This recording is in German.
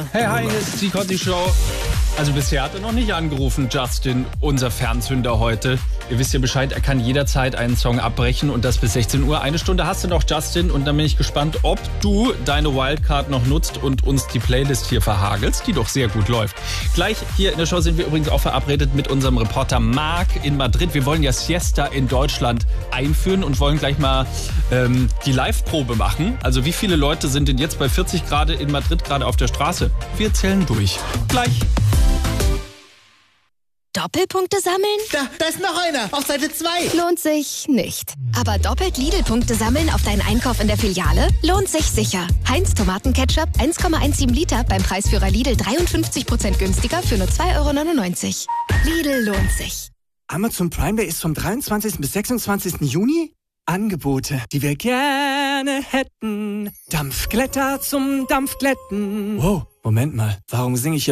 Hey, hi, hier ist die Conti Show. Also bisher hat er noch nicht angerufen, Justin, unser Fernzünder heute. Ihr wisst ja Bescheid, er kann jederzeit einen Song abbrechen und das bis 16 Uhr. Eine Stunde hast du noch, Justin, und dann bin ich gespannt, ob du deine Wildcard noch nutzt und uns die Playlist hier verhagelst, die doch sehr gut läuft. Gleich hier in der Show sind wir übrigens auch verabredet mit unserem Reporter Marc in Madrid. Wir wollen ja Siesta in Deutschland einführen und wollen gleich mal die Live-Probe machen. Also wie viele Leute sind denn jetzt bei 40 Grad in Madrid gerade auf der Straße? Wir zählen durch. Gleich. Doppelpunkte sammeln? Da ist noch einer, auf Seite 2. Lohnt sich nicht. Aber doppelt Lidl-Punkte sammeln auf deinen Einkauf in der Filiale? Lohnt sich sicher. Heinz Tomatenketchup 1,17 Liter beim Preisführer Lidl 53% günstiger für nur 2,99 €. Lidl lohnt sich. Amazon Prime Day ist vom 23. bis 26. Juni. Angebote, die wir gerne hätten. Dampfglätter zum Dampfglätten. Wow, Moment mal, warum singe ich hier